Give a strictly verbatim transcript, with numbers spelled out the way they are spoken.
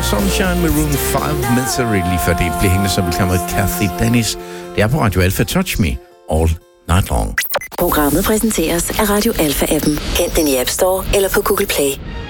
Summer Sunshine med Room fem Misery. Lige før det blev hængende, så vi kommer Kathy Dennis. Det er på Radio Alpha. Touch Me All Night Long. Programmet præsenteres af Radio Alpha-appen. Hent den i App Store eller på Google Play.